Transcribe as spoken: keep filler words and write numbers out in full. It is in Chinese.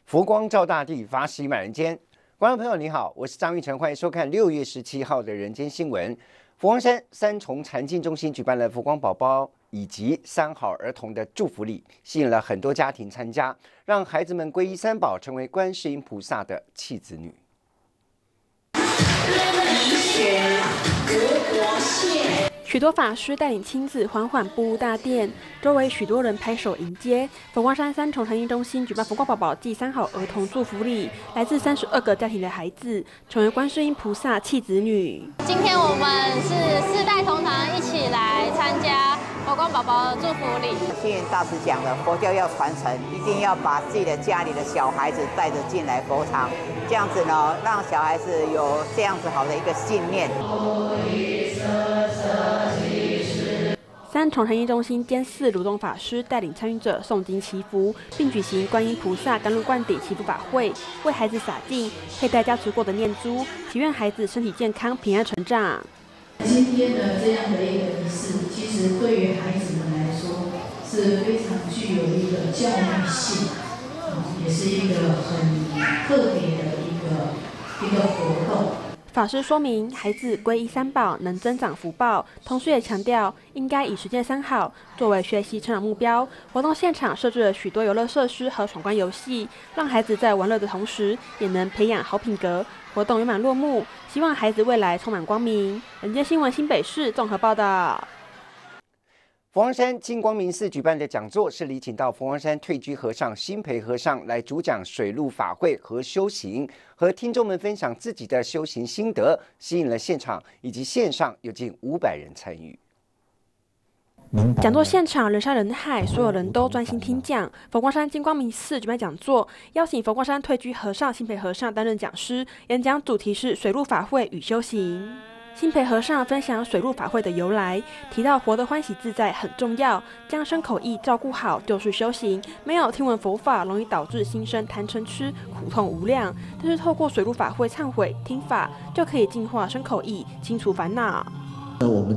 佛光照大地，法喜满人间。观众朋友你好，我是张玉成，欢迎收看六月十七号的人间新闻。佛光山三重禅净中心举办了佛光宝宝以及三好儿童的祝福礼，吸引了很多家庭参加，让孩子们皈依三宝，成为观世音菩萨的弃子女。 许多法师带领亲子缓缓步入大殿，周围许多人拍手迎接。佛光山三重禅净中心举办佛光宝宝暨三好儿童祝福礼，来自三十二个家庭的孩子成为观世音菩萨弃子女。 今天我们是四代同堂一起来参加佛光宝宝的祝福礼。 星云大师讲的，佛教要传承，一定要把自己的家里的小孩子带着进来佛堂，这样子呢，让小孩子有这样子好的一个信念。 三重禅净中心监寺卢东法师带领参与者诵经祈福，并举行观音菩萨甘露灌顶祈福法会，为孩子洒净，佩戴加持过的念珠，祈愿孩子身体健康、平安成长。 今天的这样的一个仪式，其实对于孩子们来说是非常具有一个教育性，也是一个很特别的一个一个活动。 法师说明，孩子皈依三宝能增长福报，同时也强调应该以实践三好作为学习成长目标。活动现场设置了许多游乐设施和闯关游戏，让孩子在玩乐的同时，也能培养好品格。活动圆满落幕，希望孩子未来充满光明。人间新闻新北市综合报道。 佛光山金光明寺举办的讲座是礼请到佛光山退居和尚新培和尚来主讲水陆法会和修行，和听众们分享自己的修行心得，吸引了现场以及线上有近五百人参与。 讲座现场人山人海，所有人都专心听讲。佛光山金光明寺举办讲座，邀请佛光山退居和尚新培和尚担任讲师，演讲主题是水陆法会与修行。新培和尚分享水陆法会的由来，提到活得欢喜自在很重要，将身口意照顾好就是修行。没有听闻佛法，容易导致心生贪嗔痴，苦痛无量。但是透过水陆法会忏悔听法，就可以净化身口意，清除烦恼。 那我们